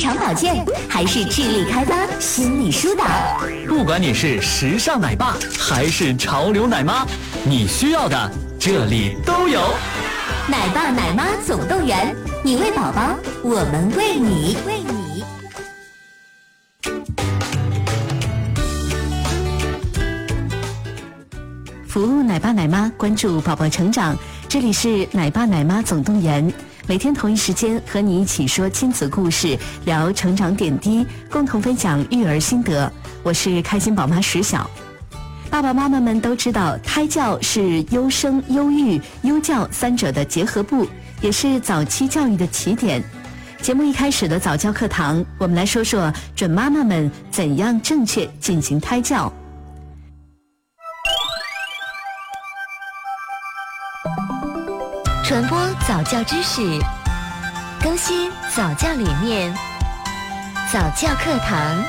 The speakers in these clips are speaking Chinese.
肠保健，还是智力开发、心理疏导， 不管你是时尚奶爸还是潮流奶妈，你需要的这里都有。 奶爸奶妈总动员，你为宝宝，我们为你。 服务奶爸奶妈，关注宝宝成长。这里是奶爸奶妈总动员，每天同一时间和你一起说亲子故事，聊成长点滴，共同分享育儿心得。我是开心宝妈石晓。爸爸妈妈们都知道，胎教是优生、优育、优教三者的结合部，也是早期教育的起点。节目一开始的早教课堂，我们来说说准妈妈们怎样正确进行胎教。 传播早教知识，更新早教理念，早教课堂。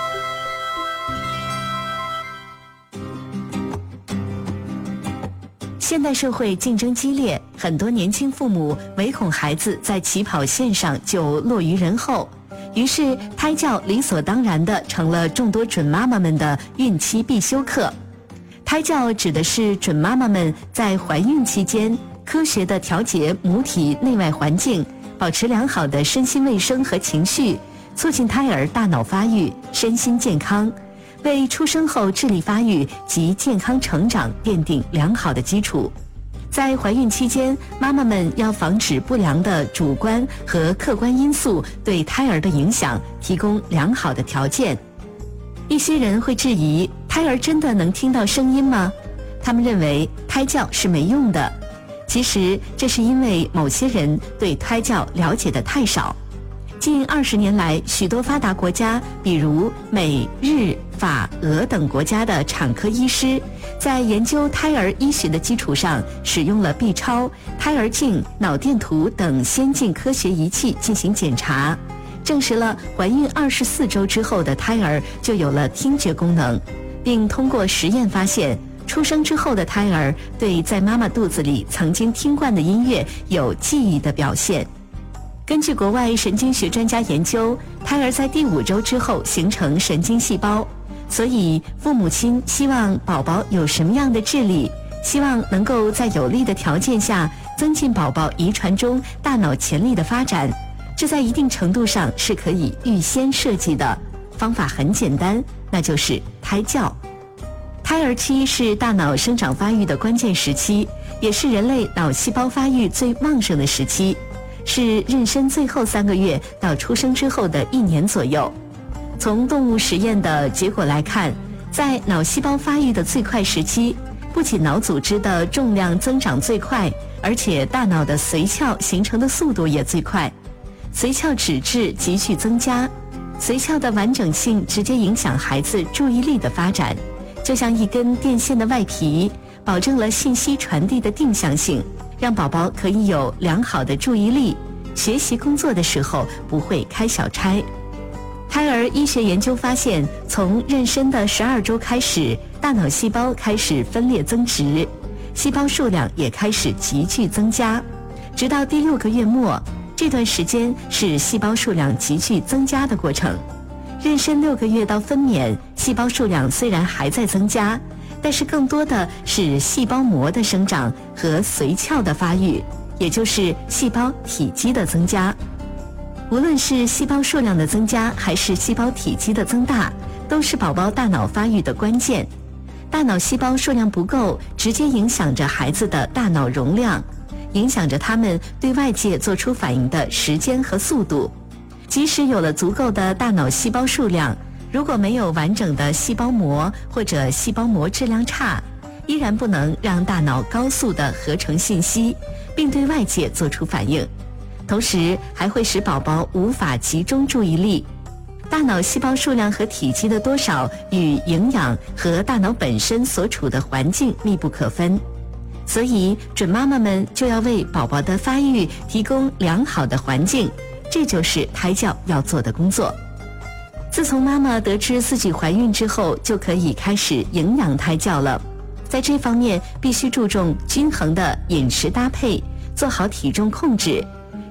现代社会竞争激烈，很多年轻父母唯恐孩子在起跑线上就落于人后，于是胎教理所当然地成了众多准妈妈们的孕期必修课。胎教指的是准妈妈们在怀孕期间科学地调节母体内外环境，保持良好的身心卫生和情绪，促进胎儿大脑发育、身心健康，为出生后智力发育及健康成长奠定良好的基础。在怀孕期间，妈妈们要防止不良的主观和客观因素对胎儿的影响，提供良好的条件。一些人会质疑，胎儿真的能听到声音吗？他们认为胎教是没用的。其实这是因为某些人对胎教了解的太少。近20年来，许多发达国家，比如美、日、法、俄等国家的产科医师，在研究胎儿医学的基础上，使用了 B 超、胎儿镜、脑电图等先进科学仪器进行检查，证实了怀孕24周之后的胎儿就有了听觉功能，并通过实验发现，出生之后的胎儿对在妈妈肚子里曾经听惯的音乐有记忆的表现。根据国外神经学专家研究，胎儿在第5周之后形成神经细胞，所以父母亲希望宝宝有什么样的智力，希望能够在有利的条件下增进宝宝遗传中大脑潜力的发展，这在一定程度上是可以预先设计的。方法很简单，那就是胎教。胎儿期是大脑生长发育的关键时期，也是人类脑细胞发育最旺盛的时期，是妊娠最后3个月到出生之后的1年左右。从动物实验的结果来看，在脑细胞发育的最快时期，不仅脑组织的重量增长最快，而且大脑的髓鞘形成的速度也最快，髓鞘脂质急剧增加，髓鞘的完整性直接影响孩子注意力的发展，就像一根电线的外皮，保证了信息传递的定向性，让宝宝可以有良好的注意力，学习工作的时候不会开小差。胎儿医学研究发现，从妊娠的12周开始，大脑细胞开始分裂增殖，细胞数量也开始急剧增加，直到第6个月末，这段时间是细胞数量急剧增加的过程。妊娠6个月到分娩，细胞数量虽然还在增加，但是更多的是细胞膜的生长和髓鞘的发育，也就是细胞体积的增加。无论是细胞数量的增加还是细胞体积的增大，都是宝宝大脑发育的关键。大脑细胞数量不够，直接影响着孩子的大脑容量，影响着他们对外界做出反应的时间和速度。即使有了足够的大脑细胞数量，如果没有完整的细胞膜或者细胞膜质量差，依然不能让大脑高速地合成信息，并对外界做出反应，同时还会使宝宝无法集中注意力。大脑细胞数量和体积的多少与营养和大脑本身所处的环境密不可分，所以准妈妈们就要为宝宝的发育提供良好的环境，这就是胎教要做的工作。自从妈妈得知自己怀孕之后，就可以开始营养胎教了。在这方面必须注重均衡的饮食搭配，做好体重控制。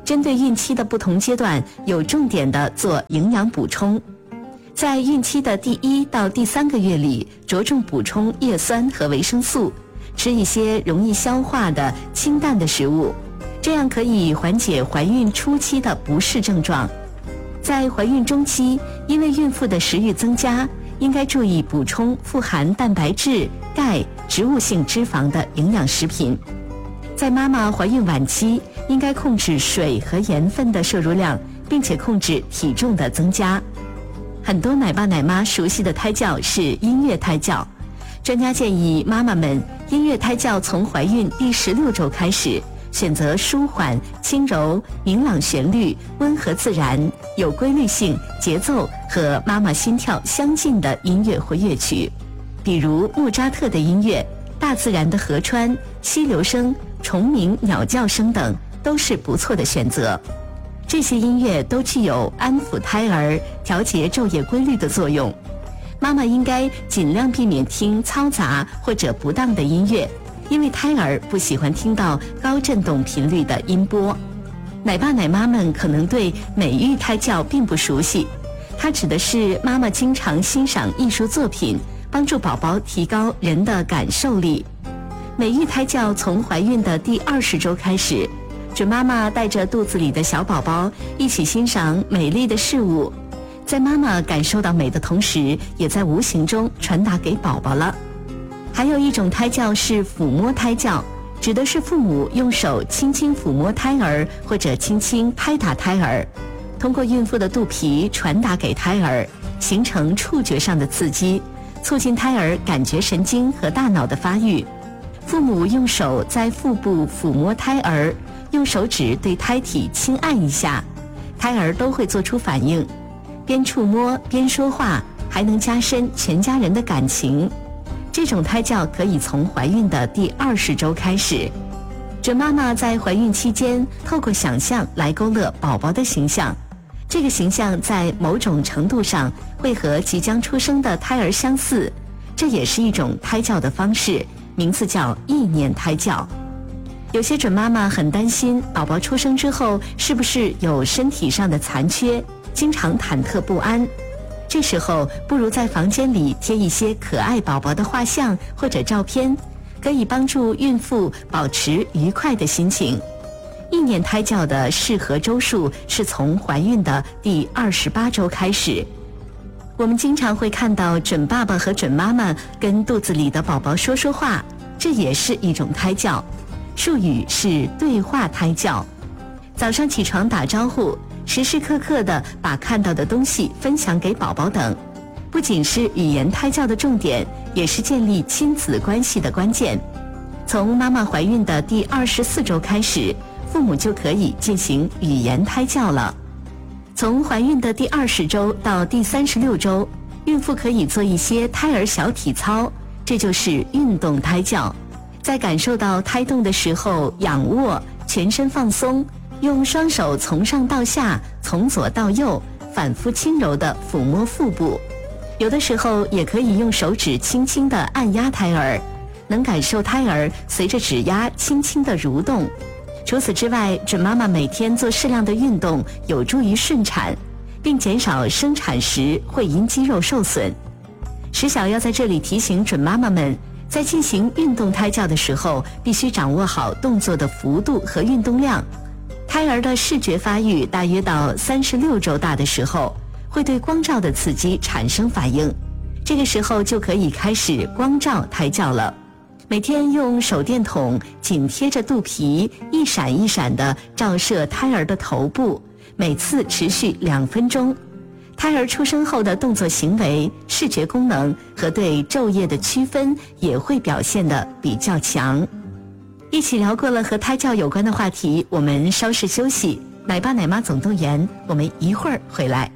针对孕期的不同阶段，有重点的做营养补充。在孕期的第1到第3个月里，着重补充叶酸和维生素，吃一些容易消化的清淡的食物，这样可以缓解怀孕初期的不适症状。在怀孕中期，因为孕妇的食欲增加，应该注意补充富含蛋白质、钙、植物性脂肪的营养食品。在妈妈怀孕晚期，应该控制水和盐分的摄入量，并且控制体重的增加。很多奶爸奶妈熟悉的胎教是音乐胎教，专家建议妈妈们音乐胎教从怀孕第16周开始，选择舒缓、轻柔、明朗旋律、温和自然、有规律性、节奏和妈妈心跳相近的音乐或乐曲，比如莫扎特的音乐、大自然的河川、溪流声、虫鸣、鸟叫声等都是不错的选择。这些音乐都具有安抚胎儿、调节昼夜规律的作用。妈妈应该尽量避免听嘈杂或者不当的音乐，因为胎儿不喜欢听到高振动频率的音波。奶爸奶妈们可能对美育胎教并不熟悉，它指的是妈妈经常欣赏艺术作品，帮助宝宝提高人的感受力。美育胎教从怀孕的第20周开始，准妈妈带着肚子里的小宝宝一起欣赏美丽的事物，在妈妈感受到美的同时，也在无形中传达给宝宝了。还有一种胎教是抚摸胎教，指的是父母用手轻轻抚摸胎儿，或者轻轻拍打胎儿，通过孕妇的肚皮传达给胎儿，形成触觉上的刺激，促进胎儿感觉神经和大脑的发育。父母用手在腹部抚摸胎儿，用手指对胎体轻按一下，胎儿都会做出反应，边触摸边说话，还能加深全家人的感情。这种胎教可以从怀孕的第20周开始。准妈妈在怀孕期间，透过想象来勾勒宝宝的形象，这个形象在某种程度上会和即将出生的胎儿相似，这也是一种胎教的方式，名字叫意念胎教。有些准妈妈很担心宝宝出生之后是不是有身体上的残缺，经常忐忑不安。这时候不如在房间里贴一些可爱宝宝的画像或者照片，可以帮助孕妇保持愉快的心情。意念胎教的适合周数是从怀孕的第28周开始。我们经常会看到准爸爸和准妈妈跟肚子里的宝宝说说话，这也是一种胎教，术语是对话胎教。早上起床打招呼，时时刻刻地把看到的东西分享给宝宝等，不仅是语言胎教的重点，也是建立亲子关系的关键。从妈妈怀孕的第24周开始，父母就可以进行语言胎教了。从怀孕的第20周到第36周，孕妇可以做一些胎儿小体操，这就是运动胎教。在感受到胎动的时候，仰卧，全身放松，用双手从上到下，从左到右，反复轻柔地抚摸腹部。有的时候也可以用手指轻轻地按压胎儿，能感受胎儿随着指压轻轻地蠕动。除此之外，准妈妈每天做适量的运动，有助于顺产，并减少生产时会阴肌肉受损。石小要在这里提醒准妈妈们，在进行运动胎教的时候，必须掌握好动作的幅度和运动量。胎儿的视觉发育大约到36周大的时候，会对光照的刺激产生反应，这个时候就可以开始光照胎教了。每天用手电筒紧贴着肚皮，一闪一闪地照射胎儿的头部，每次持续2分钟。胎儿出生后的动作行为、视觉功能和对昼夜的区分也会表现得比较强。一起聊过了和胎教有关的话题，我们稍事休息。奶爸奶妈总动员，我们一会儿回来。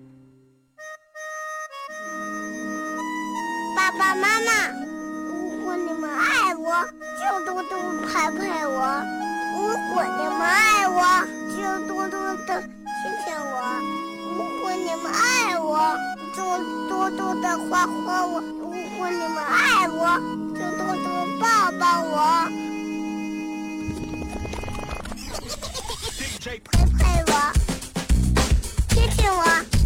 爸爸妈妈，如果你们爱我，就多多拍拍我；如果你们爱我，就多多的亲亲我；如果你们爱我，就多多的画画我；如果你们爱我，就多多抱抱我。